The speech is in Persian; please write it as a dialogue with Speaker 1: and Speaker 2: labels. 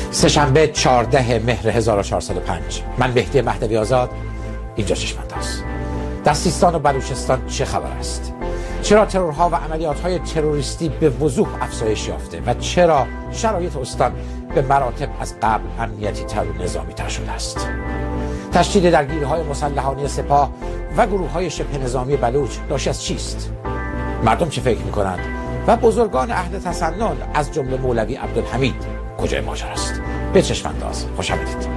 Speaker 1: سه‌شنبه 14 مهر 1405. من مهدی مهدوی آزاد، اینجا چشم‌انداز. در سیستان و بلوچستان چه خبر است؟ چرا ترورها و عملیات‌های تروریستی به وضوح افزایش یافته و چرا شرایط استان به مراتب از قبل امنیتی تر و نظامی تر شده است؟ تشدید درگیری‌های مسلحانه سپاه و گروه‌های شبه نظامی بلوچ ناشی از چیست؟ مردم چه فکر می‌کنند و بزرگان اهل تسنن از جمله مولوی عبدالحمید کجای ماجرا است؟ به چشم‌انداز خوش آمدید.